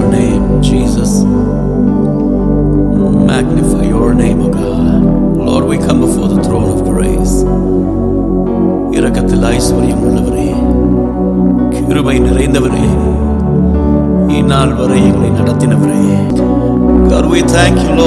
your name, Jesus. Magnify your name, O God. Lord, we come before the throne of grace. இரக்கத்தில் ஐஸ்வர்யம் உள்ளவரே, கிருபை நிறைந்தவரே, இந்நாள் வரை எங்களை நடத்தினவரே. God, we thank you,